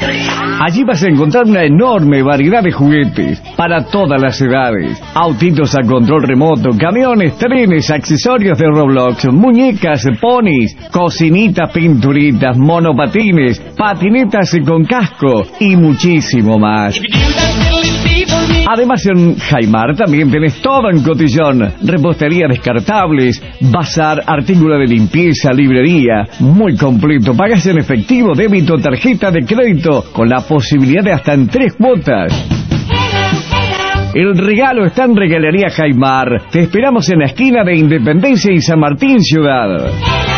Allí vas a encontrar una enorme variedad de juguetes para todas las edades. Autitos a control remoto, camiones, trenes, accesorios de Roblox, muñecas, ponis, cocinitas, pinturitas, monopatines, patinetas con casco y muchísimo más. Además en Jaimar también tenés todo en cotillón, repostería descartables, bazar, artículos de limpieza, librería, muy completo. Pagas en efectivo, débito, tarjeta de crédito, con la posibilidad de hasta en 3 cuotas. El regalo está en Regalería Jaimar. Te esperamos en la esquina de Independencia y San Martín Ciudad.